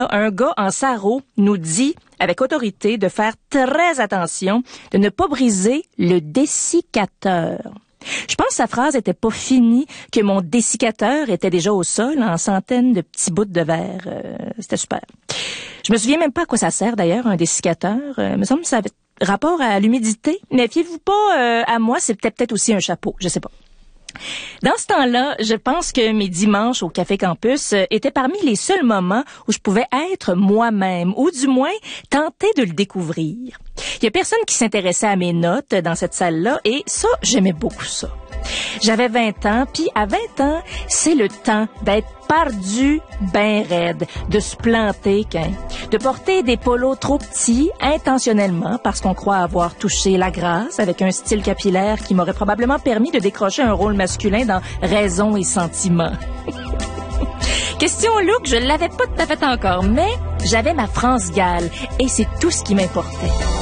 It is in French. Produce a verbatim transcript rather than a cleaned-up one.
Un gars en sarrau nous dit, avec autorité, de faire très attention, de ne pas briser le dessiccateur. Je pense que sa phrase était pas finie, que mon dessiccateur était déjà au sol en centaines de petits bouts de verre. Euh, c'était super. Je me souviens même pas à quoi ça sert d'ailleurs, un dessiccateur. Euh, me semble que ça avait rapport à l'humidité. Mais fiez-vous pas euh, à moi, c'est peut-être peut-être aussi un chapeau, je sais pas. Dans ce temps-là, je pense que mes dimanches au Café Campus euh, étaient parmi les seuls moments où je pouvais être moi-même, ou du moins tenter de le découvrir. Il y a personne qui s'intéressait à mes notes dans cette salle-là, et ça, j'aimais beaucoup ça. J'avais vingt ans, puis à vingt ans, c'est le temps d'être pardu ben raide, de se planter, qu'un, de porter des polos trop petits intentionnellement parce qu'on croit avoir touché la grâce avec un style capillaire qui m'aurait probablement permis de décrocher un rôle masculin dans Raison et Sentiment. Question look, je l'avais pas tout à fait encore, mais j'avais ma France Gall et c'est tout ce qui m'importait.